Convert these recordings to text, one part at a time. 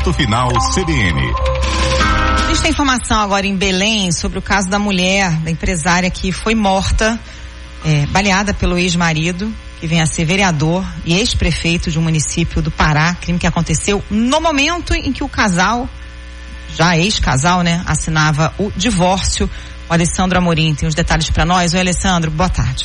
Ponto Final CBN. A gente tem informação agora em Belém sobre o caso da mulher, da empresária que foi morta, baleada pelo ex-marido, que vem a ser vereador e ex-prefeito de um município do Pará, crime que aconteceu no momento em que o casal, já ex-casal, né, assinava o divórcio. O Alessandro Amorim tem os detalhes para nós. Oi, Alessandro, boa tarde.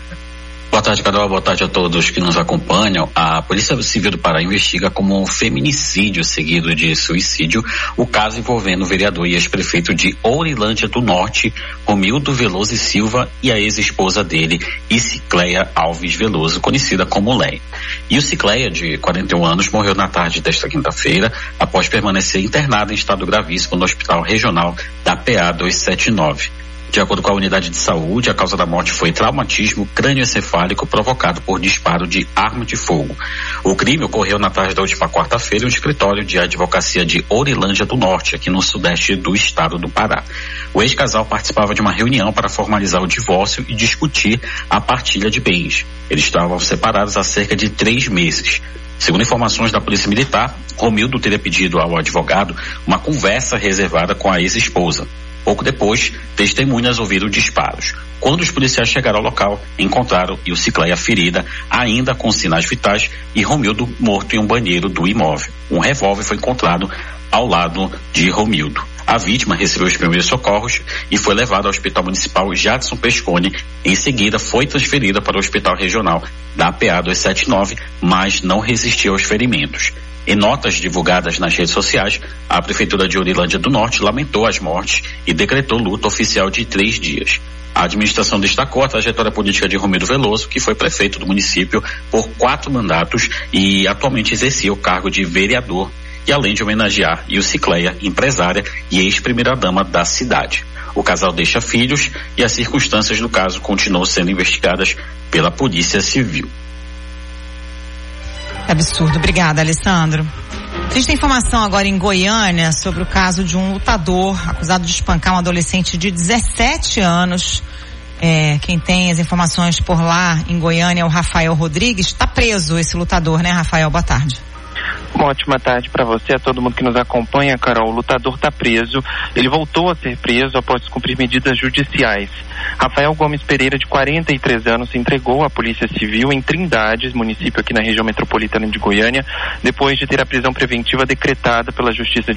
Boa tarde, Carol. Boa tarde a todos que nos acompanham. A Polícia Civil do Pará investiga como um feminicídio seguido de suicídio o caso envolvendo o vereador e ex-prefeito de Ourilândia do Norte, Romildo Veloso e Silva, e a ex-esposa dele, Isicleia Alves Veloso, conhecida como Leia. E o Isicleia, de 41 anos, morreu na tarde desta quinta-feira após permanecer internada em estado gravíssimo no Hospital Regional da PA 279. De acordo com a unidade de saúde, a causa da morte foi traumatismo crânioencefálico provocado por disparo de arma de fogo. O crime ocorreu na tarde da última quarta-feira em um escritório de advocacia de Ourilândia do Norte, aqui no sudeste do estado do Pará. O ex-casal participava de uma reunião para formalizar o divórcio e discutir a partilha de bens. Eles estavam separados há cerca de 3 meses. Segundo informações da Polícia Militar, Romildo teria pedido ao advogado uma conversa reservada com a ex-esposa. Pouco depois, testemunhas ouviram disparos. Quando os policiais chegaram ao local, encontraram Isicleia ferida, ainda com sinais vitais, e Romildo morto em um banheiro do imóvel. Um revólver foi encontrado ao lado de Romildo. A vítima recebeu os primeiros socorros e foi levada ao Hospital Municipal Jadson Pescone. Em seguida, foi transferida para o Hospital Regional da PA 279, mas não resistiu aos ferimentos. Em notas divulgadas nas redes sociais, a Prefeitura de Ourilândia do Norte lamentou as mortes e decretou luto oficial de 3 dias. A administração destacou a trajetória política de Romildo Veloso, que foi prefeito do município por 4 mandatos e atualmente exercia o cargo de vereador, e além de homenagear Isicleia, empresária e ex-primeira-dama da cidade. O casal deixa filhos e as circunstâncias do caso continuam sendo investigadas pela Polícia Civil. Absurdo. Obrigada, Alessandro. A gente tem informação agora em Goiânia sobre o caso de um lutador acusado de espancar um adolescente de 17 anos. Quem tem as informações por lá em Goiânia é o Rafael Rodrigues. Está preso esse lutador, né, Rafael? Boa tarde. Uma ótima tarde para você, a todo mundo que nos acompanha, Carol. O lutador está preso. Ele voltou a ser preso após descumprir medidas judiciais. Rafael Gomes Pereira, de 43 anos, se entregou à Polícia Civil em Trindades, município aqui na região metropolitana de Goiânia, depois de ter a prisão preventiva decretada pela Justiça de